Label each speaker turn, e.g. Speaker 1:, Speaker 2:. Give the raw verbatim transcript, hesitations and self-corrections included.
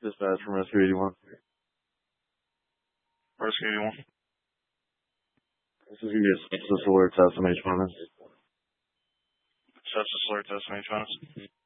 Speaker 1: Dispatch from Rescue eighty-one.
Speaker 2: Rescue eighty-one.
Speaker 1: This is going to be a sepsis alert test on H minus.
Speaker 2: Sepsis alert test on H minus.